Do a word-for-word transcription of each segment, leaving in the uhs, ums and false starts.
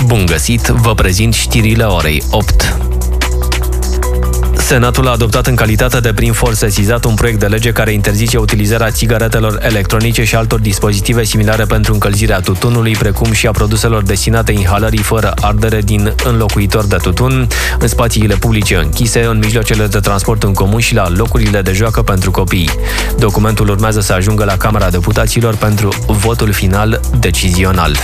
Bun găsit, vă prezint știrile orei opt. Senatul a adoptat în calitate de prim for sesizat un proiect de lege care interzice utilizarea țigaretelor electronice și altor dispozitive similare pentru încălzirea tutunului, precum și a produselor destinate inhalării fără ardere din înlocuitor de tutun, în spațiile publice închise, în mijloacele de transport în comun și la locurile de joacă pentru copii. Documentul urmează să ajungă la Camera Deputaților pentru votul final decizional.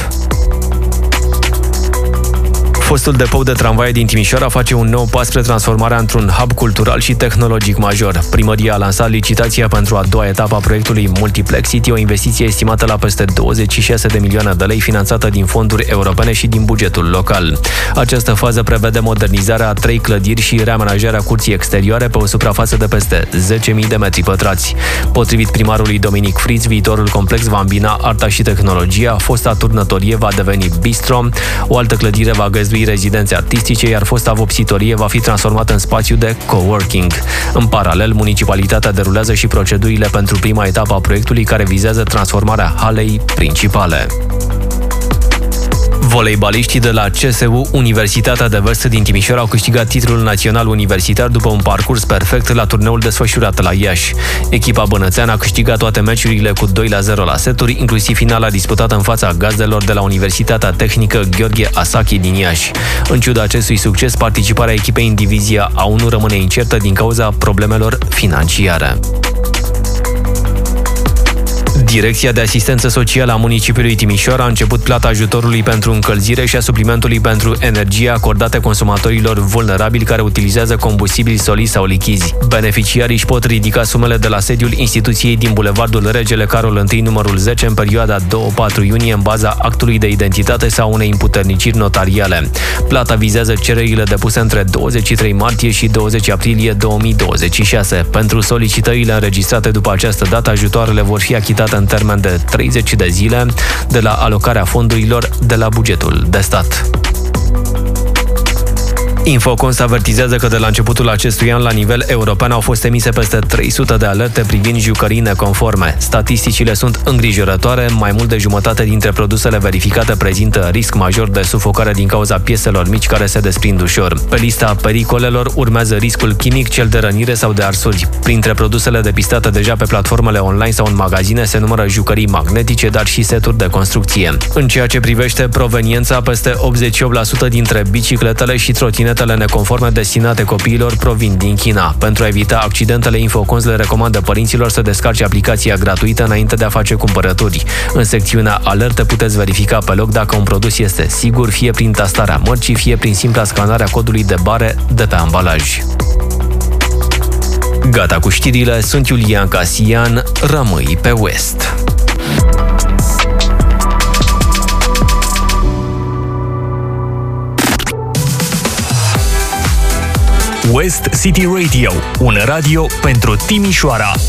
Fostul depou de tramvaie din Timișoara face un nou pas spre transformarea într-un hub cultural și tehnologic major. Primăria a lansat licitația pentru a doua etapă a proiectului Multiplex City, o investiție estimată la peste douăzeci și șase de milioane de lei, finanțată din fonduri europene și din bugetul local. Această fază prevede modernizarea a trei clădiri și reamenajarea curții exterioare pe o suprafață de peste zece mii de metri pătrați. Potrivit primarului Dominic Fritz, viitorul complex va îmbina arta și tehnologia, fosta turnătorie va deveni bistro, o altă clădire va găzdui rezidențe artistice, iar fosta vopsitorie va fi transformată în spațiu de coworking. În paralel, municipalitatea derulează și procedurile pentru prima etapă a proiectului, care vizează transformarea halei principale. Voleibaliștii de la C S U Universitatea de Vest din Timișoara au câștigat titlul național universitar după un parcurs perfect la turneul desfășurat la Iași. Echipa bănățeană a câștigat toate meciurile cu doi la zero la seturi, inclusiv finala disputată în fața gazdelor de la Universitatea Tehnică Gheorghe Asachi din Iași. În ciuda acestui succes, participarea echipei în divizia A unu rămâne incertă din cauza problemelor financiare. Direcția de Asistență Socială a municipiului Timișoara a început plata ajutorului pentru încălzire și a suplimentului pentru energie acordate consumatorilor vulnerabili care utilizează combustibili solizi sau lichizi. Beneficiarii își pot ridica sumele de la sediul instituției din Bulevardul Regele Carol I, numărul zece, în perioada doi patru iunie, în baza actului de identitate sau unei împuterniciri notariale. Plata vizează cererile depuse între douăzeci și trei martie și douăzeci aprilie două mii douăzeci și șase. Pentru solicitările înregistrate după această dată, ajutoarele vor fi achitate în termen de treizeci de zile de la alocarea fondurilor de la bugetul de stat. Infocons avertizează că de la începutul acestui an, la nivel european, au fost emise peste trei sute de alerte privind jucării neconforme. Statisticile sunt îngrijorătoare, mai mult de jumătate dintre produsele verificate prezintă risc major de sufocare din cauza pieselor mici care se desprind ușor. Pe lista pericolelor urmează riscul chimic, cel de rănire sau de arsuri. Printre produsele depistate deja pe platformele online sau în magazine se numără jucării magnetice, dar și seturi de construcție. În ceea ce privește proveniența, peste optzeci și opt la sută dintre bicicletele și trotinetele neconforme destinate copiilor provin din China. Pentru a evita accidentele, Infocons le recomandă părinților să descarce aplicația gratuită înainte de a face cumpărături. În secțiunea alerte puteți verifica pe loc dacă un produs este sigur, fie prin tastarea mărcii, fie prin simpla scanarea codului de bare de pe ambalaj. Gata cu știrile, sunt Iulian Casian, rămâi pe West. West City Radio, un radio pentru Timișoara.